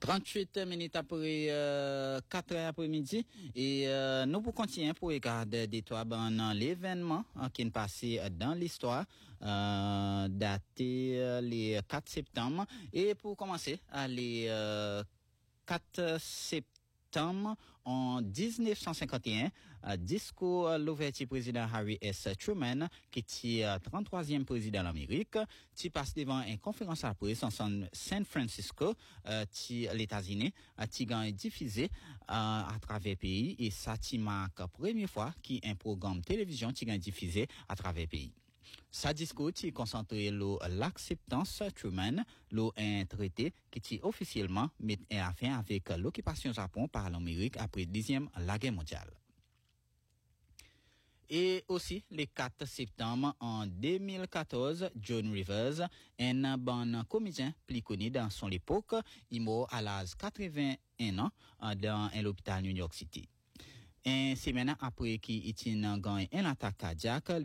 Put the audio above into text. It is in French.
38 minutes après 4 heures après-midi et nous pour continuer pour regarder des trois l'événement qui est passé dans l'histoire daté les 4 septembre et pour commencer les 4 septembre en 1951, discours l'ouverture président Harry S. Truman, qui est 33e président de l'Amérique, qui passe devant une conférence à presse en San Francisco, les États-Unis, qui est diffusé à travers le pays et ça qui marque la première fois qui un programme télévision qui est diffusé à travers le pays. Sa discours est concentré sur l'acceptance Truman, un traité qui officiellement met en fin avec l'occupation Japon par l'Amérique après la Deuxième Guerre mondiale. Et aussi, le 4 septembre en 2014, Joan Rivers, un bon comédien plus connu dans son époque, il meurt à l'âge de 81 ans dans l'hôpital New York City. Une semaine après qu'il ait gagné une attaque cardiaque,